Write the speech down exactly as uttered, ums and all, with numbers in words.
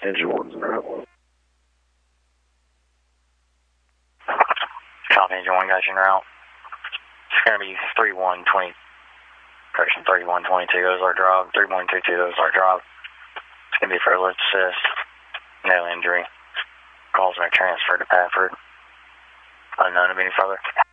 Engine one's in route. Copy, engine one, guys, en route. It's going to be three one twenty, correction, three one twenty-two, Ozark Drive, three one two two, Ozark Drive. It's going to be for lift assist, no injury. Calls are transferred to Pafford. Unknown to be any further.